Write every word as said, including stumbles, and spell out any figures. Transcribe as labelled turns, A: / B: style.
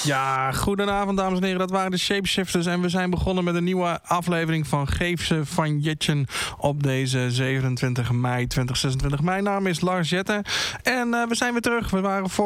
A: Ja, goedenavond dames en heren. Dat waren de Shapeshifters en we zijn begonnen met een nieuwe aflevering van Geef ze van Jetjen op deze zevenentwintig mei tweeduizend zesentwintig. Mijn naam is Lars Jetten en uh, we zijn weer terug. We waren voor